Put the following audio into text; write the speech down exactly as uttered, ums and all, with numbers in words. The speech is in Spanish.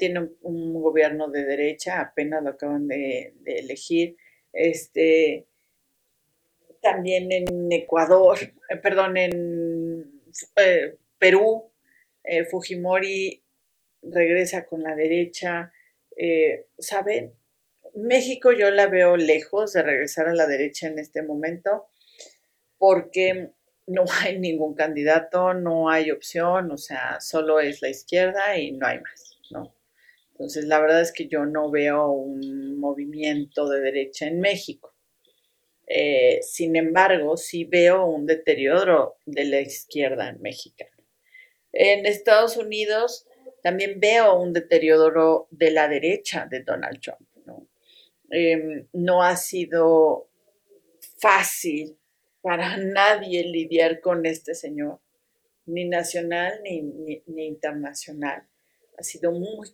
tiene un, un gobierno de derecha, apenas lo acaban de, de elegir. Este, también en Ecuador, eh, perdón, en eh, Perú, eh, Fujimori regresa con la derecha. Eh, ¿Saben? México yo la veo lejos de regresar a la derecha en este momento porque no hay ningún candidato, no hay opción, o sea, solo es la izquierda y no hay más, ¿no? Entonces, la verdad es que yo no veo un movimiento de derecha en México. Eh, sin embargo, sí veo un deterioro de la izquierda en México. En Estados Unidos también veo un deterioro de la derecha de Donald Trump, ¿no? Eh, no ha sido fácil para nadie lidiar con este señor, ni nacional ni, ni, ni internacional. Ha sido muy